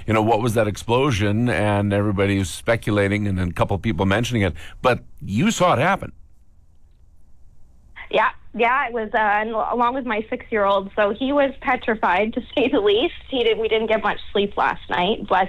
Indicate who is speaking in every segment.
Speaker 1: what was that explosion? And everybody was speculating, and then a couple of people mentioning it. But you saw it happen.
Speaker 2: Yeah, it was along with my 6-year-old. So he was petrified, to say the least. We didn't get much sleep last night, but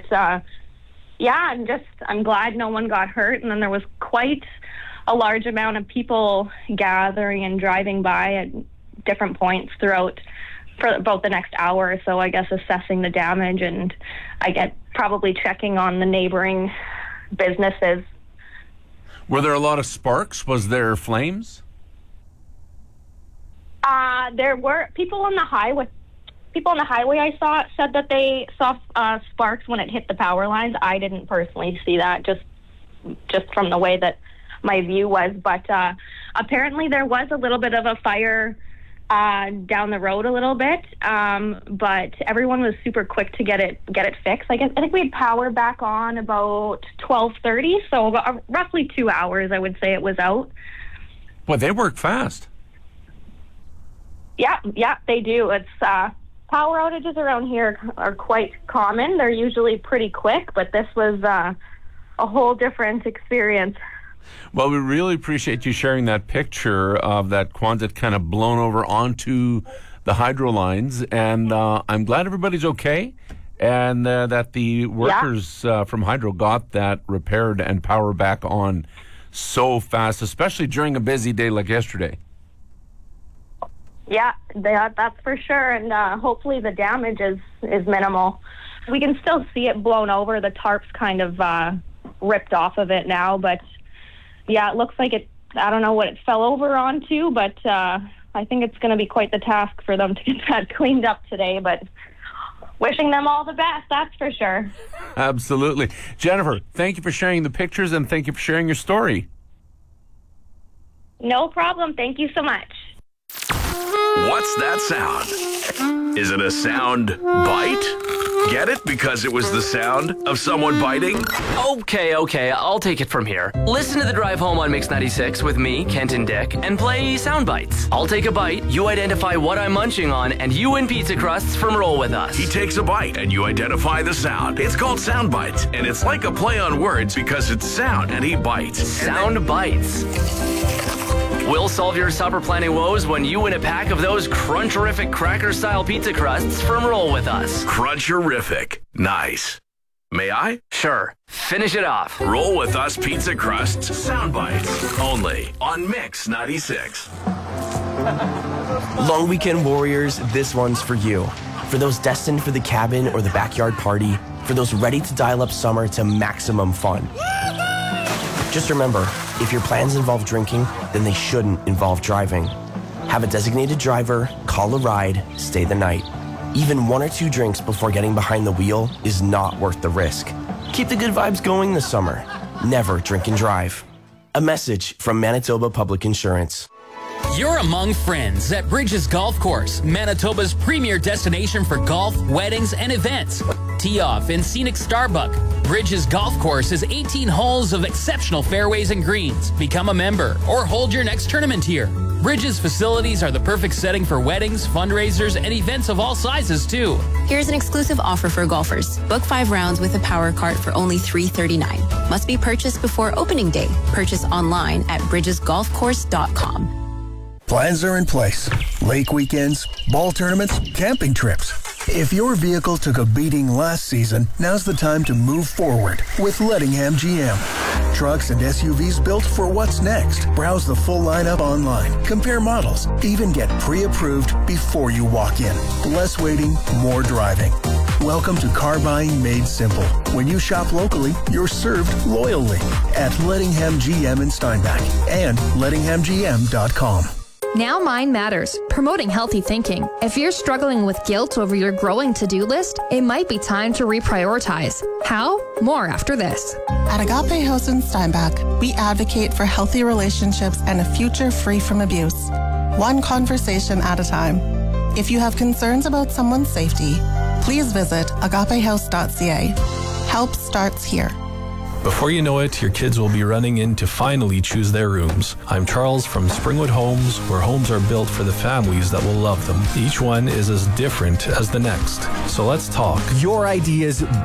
Speaker 2: I'm glad no one got hurt. And then there was quite a large amount of people gathering and driving by at different points throughout for about the next hour or so, I guess, assessing the damage, and probably checking on the neighboring businesses.
Speaker 1: Were there a lot of sparks? Was there flames?
Speaker 2: There were people on the highway. People on the highway I saw said that they saw sparks when it hit the power lines. I didn't personally see that, just from the way that my view was. But apparently there was a little bit of a fire down the road a little bit. But everyone was super quick to get it fixed. I think we had power back on about 12:30, so about roughly 2 hours, I would say it was out.
Speaker 1: Well, they work fast.
Speaker 2: Yeah, they do. It's power outages around here are quite common. They're usually pretty quick, but this was a whole different experience.
Speaker 1: Well, we really appreciate you sharing that picture of that Quonset kind of blown over onto the hydro lines, and I'm glad everybody's okay, and that the workers from Hydro got that repaired and power back on so fast, especially during a busy day like yesterday.
Speaker 2: Yeah, that's for sure, and hopefully the damage is minimal. We can still see it blown over. The tarp's kind of ripped off of it now, but yeah, it looks like it. I don't know what it fell over onto, but I think it's going to be quite the task for them to get that cleaned up today, but wishing them all the best, that's for sure.
Speaker 1: Absolutely. Jennifer, thank you for sharing the pictures, and thank you for sharing your story.
Speaker 2: No problem. Thank you so much.
Speaker 3: What's that sound? Is it a sound bite? Get it? Because it was the sound of someone biting?
Speaker 4: Okay, I'll take it from here. Listen to the drive home on Mix 96 with me, Kent and Dick, and play sound bites. I'll take a bite, you identify what I'm munching on, and you win pizza crusts from Roll With Us.
Speaker 3: He takes a bite, and you identify the sound. It's called Sound Bites, and it's like a play on words because it's sound, and he bites.
Speaker 4: Sound bites. We'll solve your supper planning woes when you win a pack of those Cruncherific cracker-style pizza crusts from Roll With Us.
Speaker 3: Cruncherific. Nice. May I?
Speaker 4: Sure. Finish it off.
Speaker 3: Roll With Us pizza crusts. Sound bites. Only on Mix 96.
Speaker 5: Long weekend warriors, this one's for you. For those destined for the cabin or the backyard party, for those ready to dial up summer to maximum fun. Just remember, if your plans involve drinking, then they shouldn't involve driving. Have a designated driver, call a ride, stay the night. Even 1 or 2 drinks before getting behind the wheel is not worth the risk. Keep the good vibes going this summer. Never drink and drive. A message from Manitoba Public Insurance.
Speaker 6: You're among friends at Bridges Golf Course, Manitoba's premier destination for golf, weddings, and events. Tee off in scenic Starbuck. Bridges Golf Course is 18 holes of exceptional fairways and greens. Become a member or hold your next tournament here. Bridges facilities are the perfect setting for weddings, fundraisers, and events of all sizes, too.
Speaker 7: Here's an exclusive offer for golfers. Book 5 rounds with a power cart for only $339. Must be purchased before opening day. Purchase online at bridgesgolfcourse.com.
Speaker 8: Plans are in place. Lake weekends, ball tournaments, camping trips. If your vehicle took a beating last season, now's the time to move forward with Lettingham GM. Trucks and SUVs built for what's next. Browse the full lineup online. Compare models. Even get pre-approved before you walk in. Less waiting, more driving. Welcome to car buying made simple. When you shop locally, you're served loyally at Lettingham GM in Steinbach and lettinghamgm.com.
Speaker 9: Now Mine Matters, promoting healthy thinking. If you're struggling with guilt over your growing to-do list, it might be time to reprioritize. How? More after this.
Speaker 10: At Agape House in Steinbach, we advocate for healthy relationships and a future free from abuse. One conversation at a time. If you have concerns about someone's safety, please visit agapehouse.ca. Help starts here.
Speaker 11: Before you know it, your kids will be running in to finally choose their rooms. I'm Charles from Springwood Homes, where homes are built for the families that will love them. Each one is as different as the next. So let's talk.
Speaker 12: Your ideas